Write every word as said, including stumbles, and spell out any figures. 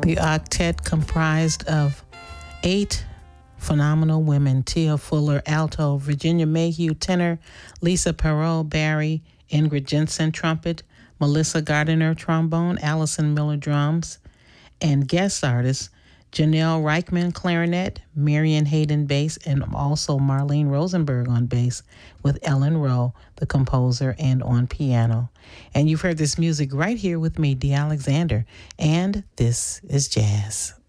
The octet comprised of eight phenomenal women: Tia Fuller, alto; Virginia Mayhew, tenor; Lisa Perot, Barry; Ingrid Jensen, trumpet; Melissa Gardiner, trombone; Allison Miller, drums; and guest artists Janelle Reichman, clarinet; Marion Hayden, bass; and also Marlene Rosenberg on bass, with Ellen Rowe, the composer, and on piano. And you've heard this music right here with me, Dee Alexander, and this is jazz.